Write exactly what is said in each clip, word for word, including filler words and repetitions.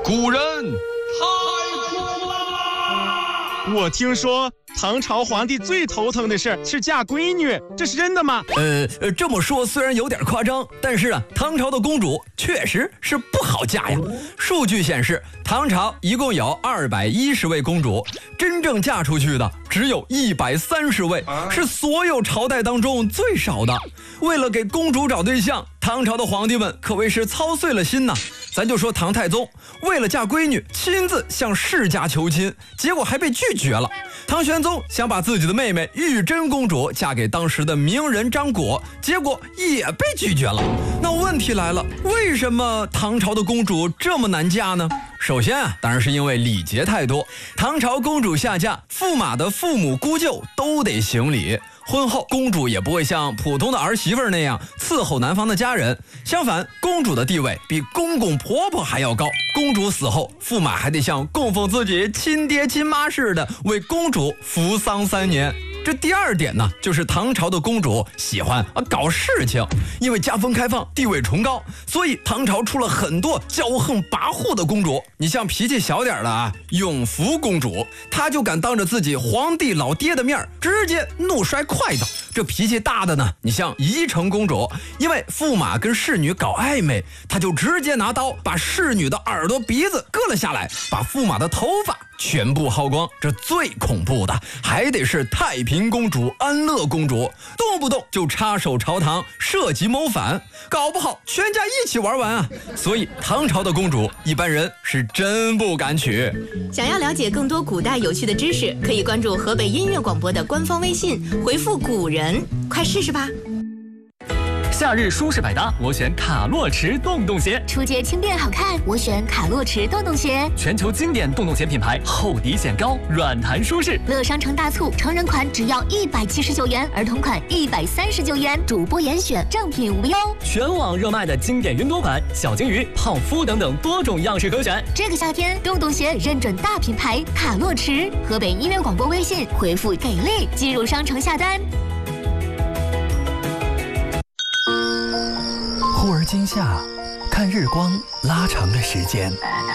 古人太苦了。 我听说唐朝皇帝最头疼的事是嫁闺女，这是真的吗？ 呃，这么说虽然有点夸张，但是啊，唐朝的公主确实是不好嫁呀。数据显示，唐朝一共有二百一十位公主，真正嫁出去的只有一百三十位，是所有朝代当中最少的。为了给公主找对象，唐朝的皇帝们可谓是操碎了心呐。咱就说唐太宗，为了嫁闺女，亲自向世家求亲，结果还被拒绝了。唐玄宗想把自己的妹妹玉真公主嫁给当时的名人张果，结果也被拒绝了。那问题来了，为什么唐朝的公主这么难嫁呢？首先啊，当然是因为礼节太多。唐朝公主下嫁，驸马的父母姑舅都得行礼。婚后，公主也不会像普通的儿媳妇那样伺候男方的家人，相反，公主的地位比公公婆婆还要高。公主死后，驸马还得像供奉自己亲爹亲妈似的为公主扶丧三年。这第二点呢，就是唐朝的公主喜欢啊搞事情，因为家风开放，地位崇高，所以唐朝出了很多骄横跋扈的公主。你像脾气小点的啊，永福公主，她就敢当着自己皇帝老爹的面直接怒摔筷子。这脾气大的呢，你像宜城公主，因为驸马跟侍女搞暧昧，她就直接拿刀把侍女的耳朵鼻子割了下来，把驸马的头发全部薅光。这最恐怖的还得是太平公主、安乐公主，动不动就插手朝堂，涉及谋反，搞不好全家一起玩完啊！所以唐朝的公主一般人是真不敢娶。 想要了解更多古代有趣的知识，可以关注河北音乐广播的官方微信，回复古人，快试试吧。 夏日舒适百搭，我选卡洛驰洞洞鞋。 出街轻便好看，我选卡洛驰洞洞鞋。 全球经典洞洞鞋品牌，厚底显高，软弹舒适。 乐商城大促，成人款只要一百七十九元，儿童款一百三十九元，主播严选，正品无忧。 全网热卖的经典云朵款、小金鱼、泡芙等等多种样式可选。 这个夏天，洞洞鞋认准大品牌卡洛驰。河北音乐广播微信回复给力，进入商城下单。 忽而今夏，看日光拉长了时间，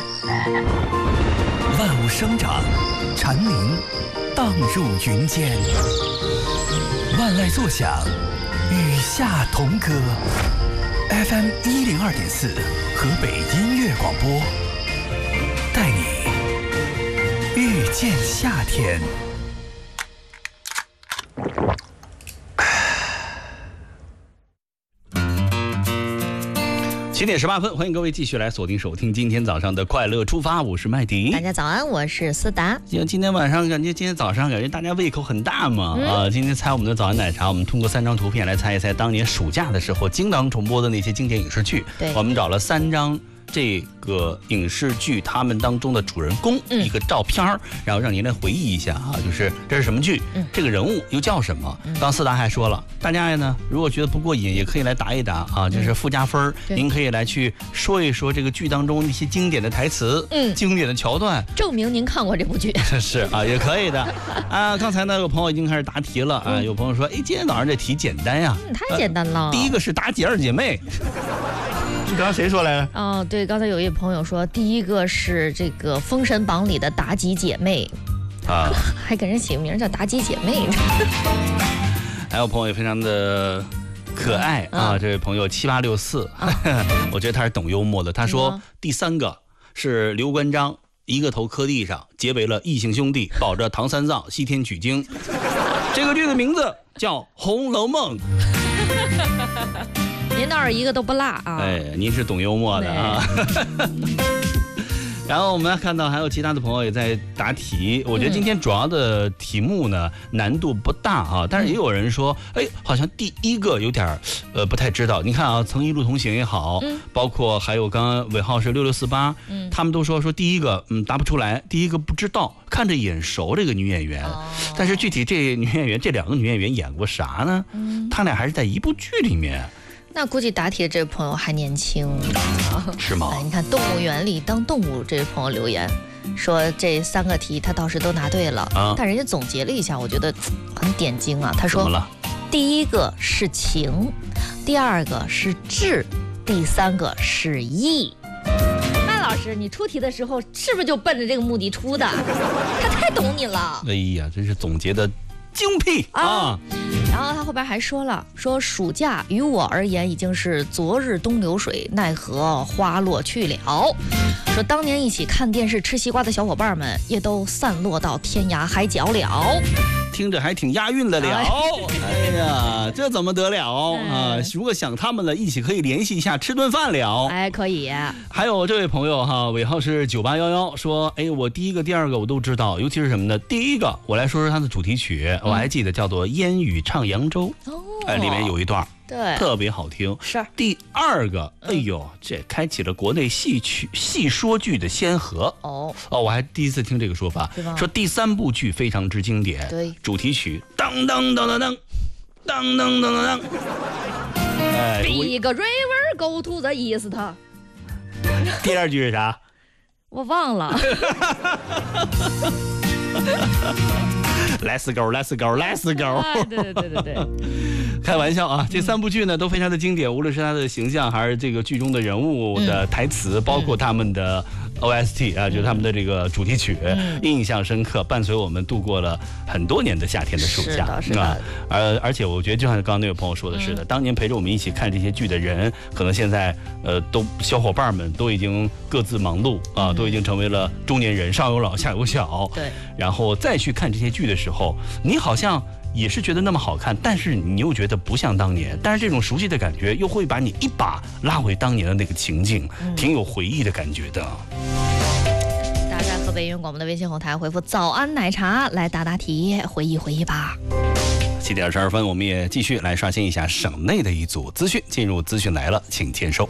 万物生长，蝉鸣荡入云间，万籁作响，与夏同歌。F M 一零二点四，河北音乐广播，带你遇见夏天。 七点十八分，欢迎各位继续来锁定收听今天早上的快乐出发，我是麦迪。 大家早安，我是思达。 今天晚上感觉今天早上感觉大家胃口很大嘛、嗯、啊！今天猜我们的早安奶茶，我们通过三张图片来猜一猜当年暑假的时候经常重播的那些经典影视剧。 对， 我们找了三张这个影视剧他们当中的主人公、嗯、一个照片，然后让您来回忆一下啊，就是这是什么剧、嗯、这个人物又叫什么、嗯、刚四达还说了，大家呢如果觉得不过瘾也可以来打一打啊，就是附加分、嗯、您可以来去说一说这个剧当中那些经典的台词，嗯，经典的桥段， 证明您看过这部剧。 是啊，也可以的啊。刚才呢有朋友已经开始答题了啊，有朋友说哎，今天早上这题简单呀、 嗯、太简单了、呃、 第一个是妲己二姐妹。你刚刚谁说来着？ 哦，对，刚才有一位朋友说，第一个是这个《封神榜》里的妲己姐妹，啊，还给人起个名叫妲己姐妹。 还有朋友也非常的可爱、嗯、啊，这位朋友七八六四，我觉得他是懂幽默的。他说、嗯、第三个是刘关张一个头磕地上，结为了异姓兄弟，保着唐三藏西天取经。这个剧的名字叫《红楼梦》。 您倒是一个都不落啊！ 哎，您是懂幽默的啊。然后我们看到还有其他的朋友也在答题，我觉得今天主要的题目呢、嗯、难度不大啊，但是也有人说，哎，好像第一个有点呃不太知道。你看啊，曾一路同行也好，嗯、包括还有刚刚尾号是六六四八，他们都说说第一个嗯答不出来，第一个不知道，看着眼熟这个女演员，哦、但是具体这女演员这两个女演员演过啥呢？嗯、他俩还是在一部剧里面。 那估计答题的这位朋友还年轻， 是吗？ 哎，你看动物园里当动物，这位朋友留言说这三个题他倒是都答对了，啊、但人家总结了一下，我觉得很点睛啊。他说，第一个是情，第二个是智，第三个是义。麦老老师，你出题的时候是不是就奔着这个目的出的？他太懂你了。 哎呀，真是总结的精辟啊！啊然后他后边还说了，说暑假于我而言已经是昨日东流水，奈何花落去了。说当年一起看电视吃西瓜的小伙伴们，也都散落到天涯海角了。 听着还挺押韵的了，哎呀，这怎么得了啊？如果想他们了，一起可以联系一下吃顿饭了。 哎，可以。 还有这位朋友哈，尾号是九八一一，说，哎，我第一个、第二个我都知道，尤其是什么呢？第一个，我来说说它的主题曲，我还记得叫做《烟雨唱扬州》，哎，里面有一段。 对， 特别好听。 是第二个，哎呦，这开启了国内戏曲戏说剧的先河。哦哦，我还第一次听这个说法，说第三部剧非常之经典。 对， 主题曲当当当当当当当当当当。 哎，第一个 river go to the east。 第二句是啥？ 我忘了。 Let's go, let's go, let's go。 啊、对对对对对。 开玩笑啊，这三部剧呢都非常的经典，无论是它的形象，还是这个剧中的人物的台词，包括他们的 O S T 啊，就是他们的这个主题曲，印象深刻，伴随我们度过了很多年的夏天的暑假啊。而而且我觉得，就像刚刚那位朋友说的似的，当年陪着我们一起看这些剧的人，可能现在呃都小伙伴们都已经各自忙碌啊，都已经成为了中年人，上有老下有小。 对， 然后再去看这些剧的时候，你好像也是觉得那么好看，但是你又觉得不像当年，但是这种熟悉的感觉又会把你一把拉回当年的那个情境，嗯、挺有回忆的感觉的。 大家在河北音乐广播的微信后台回复早安奶茶来答答题，回忆回忆吧。 七点二十二分，我们也继续来刷新一下省内的一组资讯，进入资讯来了，请签收。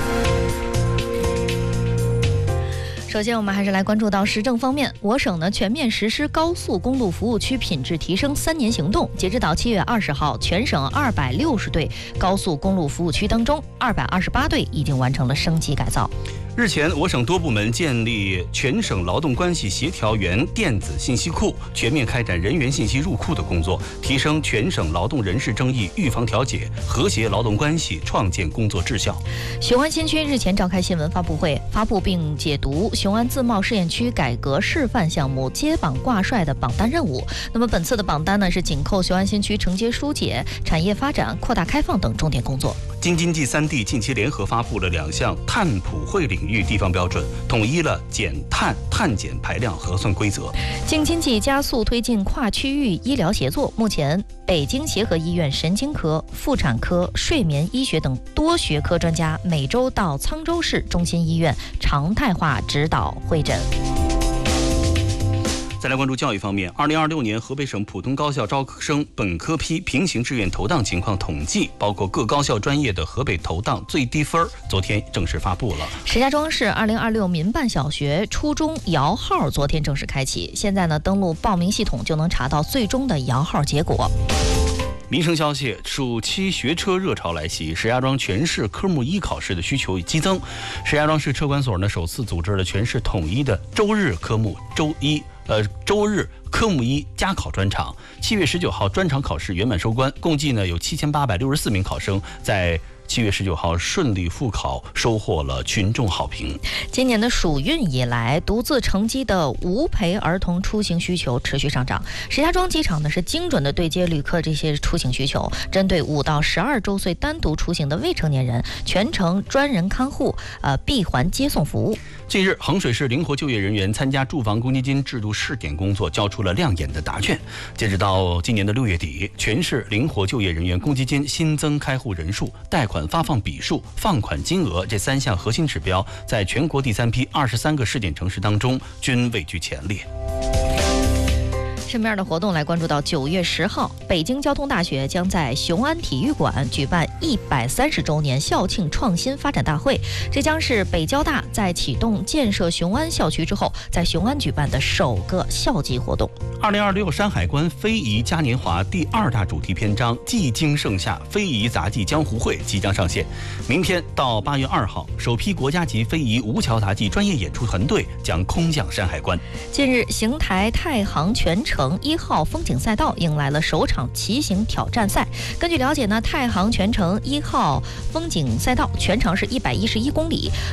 首先，我们还是来关注到时政方面。我省呢全面实施高速公路服务区品质提升三年行动，截止到七月二十号，全省二百六十对高速公路服务区当中，二百二十八对已经完成了升级改造。 日前，我省多部门建立全省劳动关系协调员电子信息库，全面开展人员信息入库的工作，提升全省劳动人事争议预防调解、和谐劳动关系创建工作质效。 雄安新区日前召开新闻发布会，发布并解读雄安自贸试验区改革示范项目接榜挂帅的榜单任务。那么本次的榜单呢，是紧扣雄安新区承接疏解、产业发展、扩大开放等重点工作。 京津冀三地近期联合发布了两项碳普惠领域地方标准，统一了减碳、碳减排量核算规则。 京津冀加速推进跨区域医疗协作，目前北京协和医院神经科、妇产科、睡眠医学等多学科专家每周到沧州市中心医院常态化指导会诊。 再来关注教育方面，二零二六年河北省普通高校招生本科批平行志愿投档情况统计，包括各高校专业的河北投档最低分，昨天正式发布了。 石家庄市二零二六民办小学、初中摇号昨天正式开启，现在呢登录报名系统就能查到最终的摇号结果。 民生消息，暑期学车热潮来袭，石家庄全市科目一考试的需求激增。石家庄市车管所呢首次组织了全市统一的周日科目周一呃周日科目一加考专场。七月十九号专场考试圆满收官，共计呢有七千八百六十四名考生在七月十九号顺利复考，收获了群众好评。 今年的暑运以来，独自乘机的无陪儿童出行需求持续上涨。石家庄机场呢是精准的对接旅客这些出行需求，针对五到十二周岁单独出行的未成年人，全程专人看护，呃闭环接送服务。 近日，衡水市灵活就业人员参加住房公积金制度试点工作，交出了亮眼的答卷。截止到今年的六月底，全市灵活就业人员公积金新增开户人数、贷款发放笔数、放款金额这三项核心指标，在全国第三批二十三个试点城市当中均位居前列。 身边的活动来关注到九月十号，北京交通大学将在雄安体育馆举办一百三十周年校庆创新发展大会，这将是北交大在启动建设雄安校区之后，在雄安举办的首个校际活动。 二零二六山海关非遗嘉年华第二大主题篇章“技惊盛夏非遗杂技江湖会”即将上线，明天到八月二号，首批国家级非遗吴桥杂技专业演出团队将空降山海关。 近日，邢台太行全程一号风景赛道迎来了首场骑行挑战赛。根据了解呢，太行全程一号风景赛道全长是一百一十一公里。